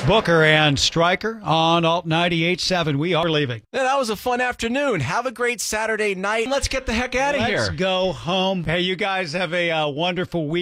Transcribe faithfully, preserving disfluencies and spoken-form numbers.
Booker and Stryker on Alt ninety-eight point seven. We are leaving. Yeah, that was a fun afternoon. Have a great Saturday night. Let's get the heck out of here. Let's go home. Hey, you guys have a uh, wonderful week.